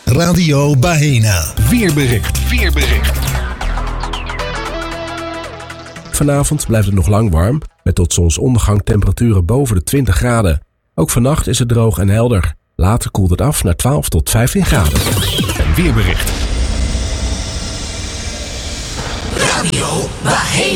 Radio Baena. Weerbericht. Vanavond blijft het nog lang warm, met tot zonsondergang temperaturen boven de 20 graden. Ook vannacht is het droog en helder. Later koelt het af naar 12 tot 15 graden. Weerbericht. Radio Baena.